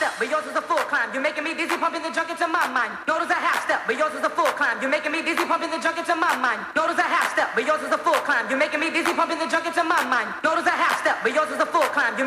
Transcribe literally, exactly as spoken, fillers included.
step, but yours is a full climb. You're making me dizzy, pumping the junk into my mind. Notice a half step, but yours is a full climb. You're making me dizzy, pumping the junk into my mind. Notice a half step, but yours is a full climb. You're making me dizzy, pumping the junk into my mind. Notice a half step, but yours is a full climb. You're